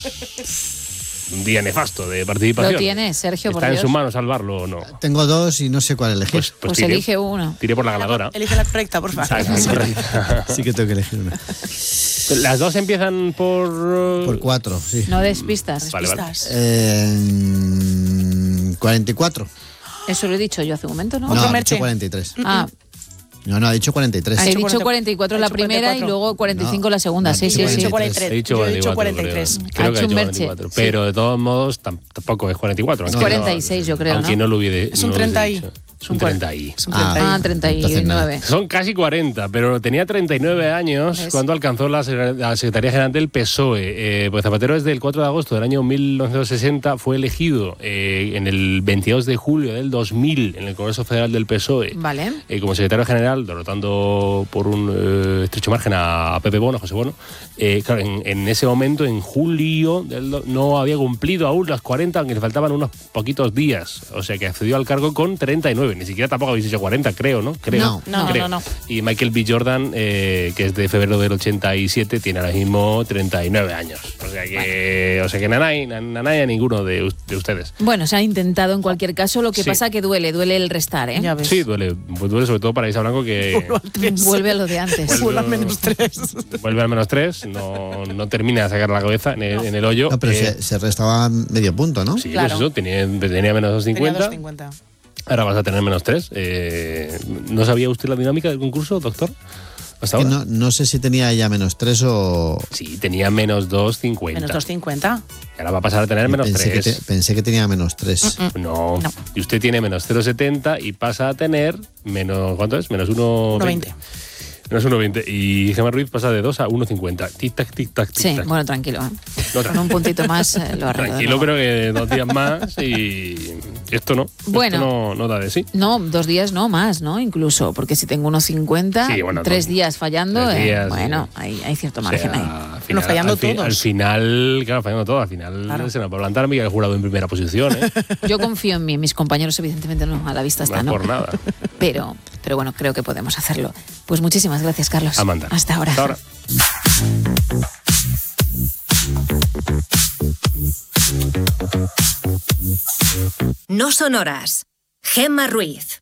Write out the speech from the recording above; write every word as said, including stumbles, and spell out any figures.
Un día nefasto de participación. Lo tiene, Sergio, por ¿Está en Dios. sus manos salvarlo o no? Tengo dos y no sé cuál elegir. Pues, Pues tire, elige uno. Tire por la ganadora. Elige la correcta, por favor. Exacto, correcta. Sí que tengo que elegir una. Las dos empiezan por... Por cuatro, sí. No des pistas. Vale, vale. Pistas. Eh, cuarenta y cuatro. Eso lo he dicho yo hace un momento, ¿no? No, Otro ha Merche. dicho cuarenta y tres. Ah, No, no, ha dicho cuarenta y tres. Ha he dicho dicho cuarenta- cuarenta y cuatro ha la dicho primera cuarenta y cuatro. y luego cuarenta y cinco No, la segunda. no, Sí, ha sí, dicho sí. cuarenta y tres. He dicho Yo he dicho cuarenta y cuarenta y tres. cuatro, creo. Ha Creo que hecho ha un dicho Merche, cuarenta y cuatro. sí. Pero de todos modos tam- tampoco es cuarenta y cuatro. Es ¿no? cuarenta y seis, yo creo, Aunque ¿no? no lo hubiera. Es un no lo hubiese treinta y. dicho. Es un treinta y. Es un Ah. treinta y. Ah, treinta y nueve. Son casi cuarenta, pero tenía treinta y nueve años ¿Ves? cuando alcanzó la, Secre- la Secretaría General del P S O E. Eh, pues Zapatero desde el cuatro de agosto del año mil novecientos sesenta fue elegido eh, en el veintidós de julio del dos mil en el Congreso Federal del P S O E Vale. eh, como secretario general, derrotando por un eh, estrecho margen a, a Pepe Bono, a José Bono. Eh, claro, en, en ese momento, en julio, del do- no había cumplido aún las cuarenta, aunque le faltaban unos poquitos días. O sea que accedió al cargo con treinta y nueve. Ni siquiera tampoco habéis dicho cuarenta, creo, ¿no? Creo. No, no, creo. no, no. Y Michael B. Jordan, eh, que es de febrero del ochenta y siete, tiene ahora mismo treinta y nueve años. O sea que, o sea que nanay, nanay a ninguno de, us- de ustedes. Bueno, se ha intentado en cualquier caso. Lo que Sí. pasa que duele, duele el restar, ¿eh? Ya ves. Sí, duele. Pues duele sobre todo para Isa Blanco, que Vuelvo al tres. Vuelve a lo de antes. Vuelve al menos tres. vuelve al menos tres, no, no termina de sacar la cabeza en el, en el hoyo. No, pero Eh, se, se restaba medio punto, ¿no? Sí, Claro. pues eso, tenía, tenía menos dos Tenía cincuenta. dos cincuenta. Ahora vas a tener menos tres. Eh, ¿No sabía usted la dinámica del concurso, doctor? Hasta Es que ahora. no, no sé si tenía ya menos tres o... Sí, tenía menos dos cincuenta. Menos dos cincuenta. Ahora va a pasar a tener menos pensé, que tres. te- pensé que tenía menos tres. No. No. Y usted tiene menos cero coma setenta y pasa a tener menos. ¿Cuánto es? Menos uno coma veinte. Menos uno coma veinte. Y Gemma Ruiz pasa de dos a uno coma cincuenta. Tic-tac, tic-tac, Sí, tic-tac. bueno, tranquilo. ¿eh? No, Con un puntito más eh, lo arreglo. de Tranquilo, nuevo. pero que dos días más y esto no. Bueno. Esto no, no da de sí. No, dos días no más, ¿no? Incluso, porque si tengo unos cincuenta, Sí, bueno, tres dos- días fallando, tres eh, días, bueno, sí. hay, hay cierto O margen sea, ahí. al Bueno, fallando al, fi- todos. al final, claro, fallando todo. Al final Claro. se nos va a plantar Miguel Jurado en primera posición, ¿eh? Yo confío en mí, mis compañeros evidentemente no, a la vista No está, es ¿no? por nada. Pero, pero bueno, creo que podemos hacerlo. Pues muchísimas gracias, Carlos. A mandar. Hasta ahora. Hasta ahora. No son horas. Gemma Ruiz.